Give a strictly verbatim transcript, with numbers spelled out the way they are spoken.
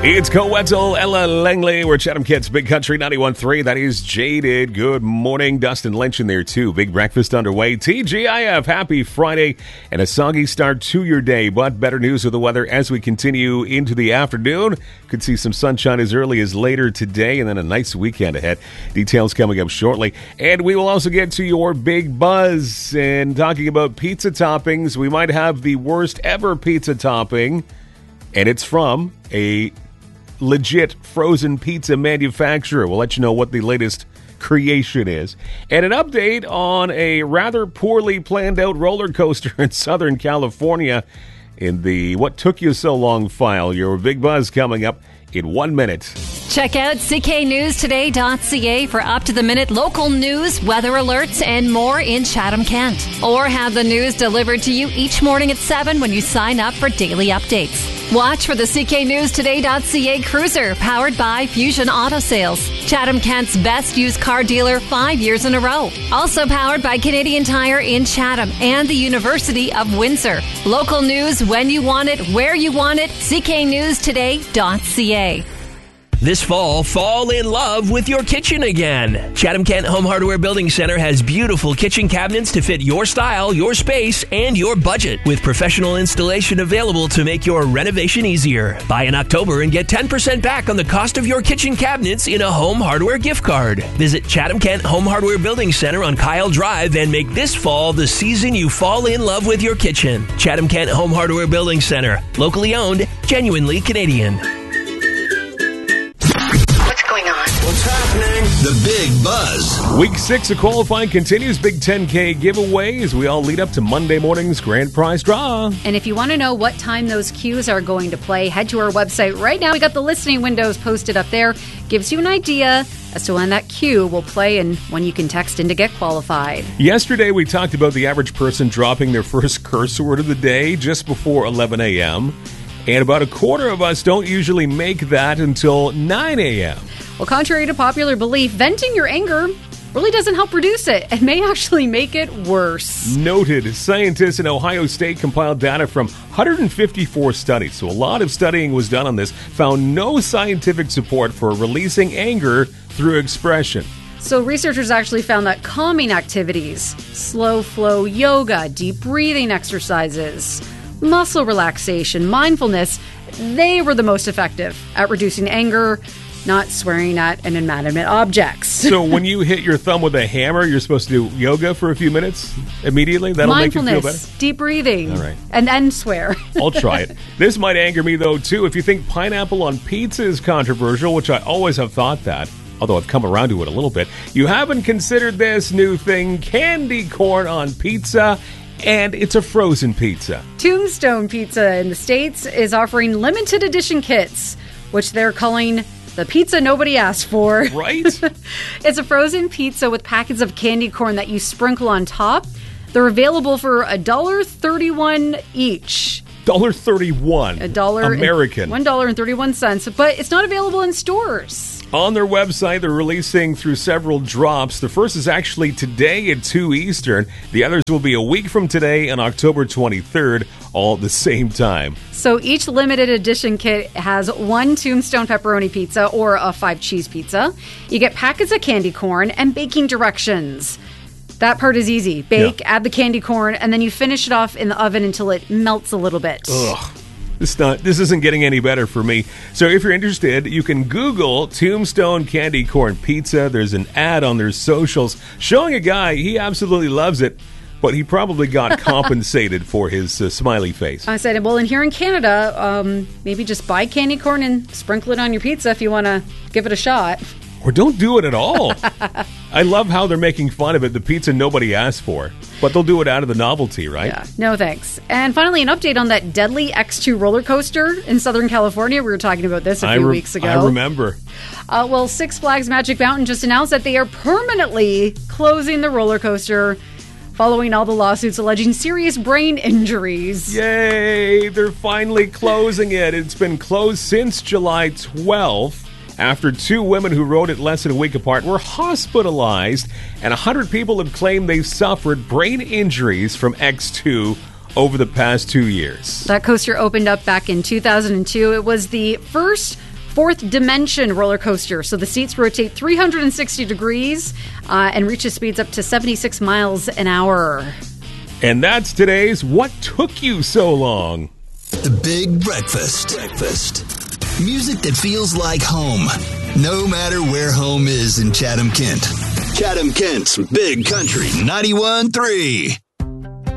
It's Coetzel, Ella Langley. We're Chatham Kids, Big Country ninety-one point three. That is Jaded. Good morning. Dustin Lynch in there, too. Big breakfast underway. T G I F, happy Friday and a soggy start to your day. But better news of the weather as we continue into the afternoon. Could see some sunshine as early as later today and then a nice weekend ahead. Details coming up shortly. And we will also get to your Big Buzz. And talking about pizza toppings, we might have the worst ever pizza topping. And it's from a legit frozen pizza manufacturer. We'll let you know what the latest creation is. And an update on a rather poorly planned out roller coaster in Southern California in the What Took You So Long file. Your Big Buzz coming up in one minute. Check out c k news today dot c a for up-to-the-minute local news, weather alerts, and more in Chatham-Kent. Or have the news delivered to you each morning at seven when you sign up for daily updates. Watch for the c k news today dot c a Cruiser, powered by Fusion Auto Sales. Chatham-Kent's best used car dealer five years in a row. Also powered by Canadian Tire in Chatham and the University of Windsor. Local news when you want it, where you want it, c k news today dot c a. This fall, fall in love with your kitchen again. Chatham-Kent Home Hardware Building Center has beautiful kitchen cabinets to fit your style, your space, and your budget, with professional installation available to make your renovation easier. Buy in October and get ten percent back on the cost of your kitchen cabinets in a home hardware gift card. Visit Chatham-Kent Home Hardware Building Center on Kyle Drive and make this fall the season you fall in love with your kitchen. Chatham-Kent Home Hardware Building Center. Locally owned, genuinely Canadian. What's happening? The Big Buzz. Week six of qualifying continues. Big ten K giveaway as we all lead up to Monday morning's grand prize draw. And if you want to know what time those cues are going to play, head to our website right now. We got the listening windows posted up there. Gives you an idea as to when that cue will play and when you can text in to get qualified. Yesterday, we talked about the average person dropping their first curse word of the day just before eleven a.m. And about a quarter of us don't usually make that until nine a.m. Well, contrary to popular belief, venting your anger really doesn't help reduce it. It may actually make it worse. Noted. Scientists in Ohio State compiled data from one hundred fifty-four studies. So a lot of studying was done on this. Found no scientific support for releasing anger through expression. So researchers actually found that calming activities, slow flow yoga, deep breathing exercises, muscle relaxation, mindfulness, they were the most effective at reducing anger, not swearing at and inanimate objects. So when you hit your thumb with a hammer, you're supposed to do yoga for a few minutes immediately? That'll make you feel better? Mindfulness, deep breathing, all right, and then swear. I'll try it. This might anger me, though, too. If you think pineapple on pizza is controversial, which I always have thought that, although I've come around to it a little bit, you haven't considered this new thing, candy corn on pizza. And it's a frozen pizza. Tombstone Pizza in the States is offering limited edition kits, which they're calling the pizza nobody asked for. Right? It's a frozen pizza with packets of candy corn that you sprinkle on top. They're available for one dollar and thirty-one cents each. one dollar and thirty-one cents. A dollar American. one dollar and thirty-one cents. But it's not available in stores. On their website, they're releasing through several drops. The first is actually today at two Eastern. The others will be a week from today on October twenty-third, all at the same time. So each limited edition kit has one Tombstone pepperoni pizza or a five cheese pizza. You get packets of candy corn and baking directions. That part is easy. Bake, yeah. Add the candy corn, and then you finish it off in the oven until it melts a little bit. Ugh. This, not, this isn't getting any better for me. So if you're interested, you can Google Tombstone Candy Corn Pizza. There's an ad on their socials showing a guy, he absolutely loves it, but he probably got compensated for his uh, smiley face. I said, well, and here in Canada, um, maybe just buy candy corn and sprinkle it on your pizza if you want to give it a shot. Or don't do it at all. I love how they're making fun of it, the pizza nobody asked for. But they'll do it out of the novelty, right? Yeah, no thanks. And finally, an update on that deadly X two roller coaster in Southern California. We were talking about this a few I re- weeks ago. I remember. Uh, well, Six Flags Magic Mountain just announced that they are permanently closing the roller coaster following all the lawsuits alleging serious brain injuries. Yay! They're finally closing it. It's been closed since July twelfth. After two women who rode it less than a week apart were hospitalized, and one hundred people have claimed they've suffered brain injuries from X two over the past two years. That coaster opened up back in two thousand two. It was the first Fourth Dimension roller coaster. So the seats rotate three hundred sixty degrees uh, and reaches speeds up to seventy-six miles an hour. And that's today's What Took You So Long? The Big Breakfast. Breakfast. Music that feels like home, no matter where home is in Chatham-Kent. Chatham-Kent's Big Country ninety-one point three.